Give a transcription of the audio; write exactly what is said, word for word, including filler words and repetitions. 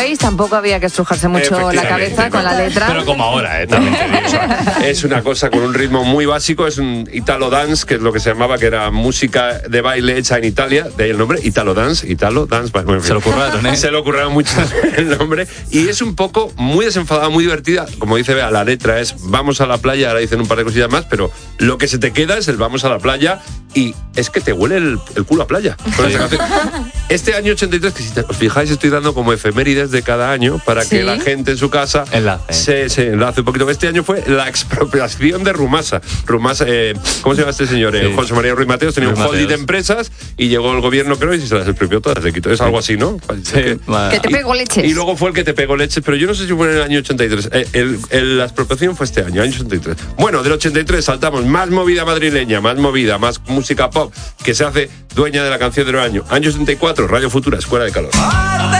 Ways tampoco había que estrujarse mucho la cabeza con la letra. Pero como ahora, ¿eh? También te digo. O sea, es una cosa con un ritmo muy básico, es un Italo Dance, que es lo que se llamaba, que era música de baile hecha en Italia, de ahí el nombre, Italo Dance, Italo Dance. Bueno, en fin. Se lo curraron, ¿eh? Se lo curraron mucho el nombre. Y es un poco muy desenfadada, muy divertida. Como dice Bea, la letra es vamos a la playa, ahora dicen un par de cosillas más, pero lo que se te queda es el vamos a la playa y es que te huele el, el culo a playa. Con esa canción. Este año ochenta y tres, que si os fijáis estoy dando como efemérides de cada año para ¿Sí? que la gente en su casa enlace. Se, se enlace un poquito. Este año fue la expropiación de Rumasa. Rumasa, eh, ¿cómo se llama este señor? Eh, Sí. José María Ruiz Mateos tenía Ruiz un holding Mateos. de empresas y llegó el gobierno, creo, y se las expropió todas. Le quitó. Es algo así, ¿no? Sí, Que te pegó leches. Y luego fue el que te pegó leches, pero yo no sé si fue en el año ochenta y tres. Eh, el, el, la expropiación fue este año, año ochenta y tres. Bueno, del ochenta y tres saltamos más movida madrileña, más movida, más música pop, que se hace dueña de la canción del año. Año setenta y cuatro, Radio Futura, Escuela de Calor.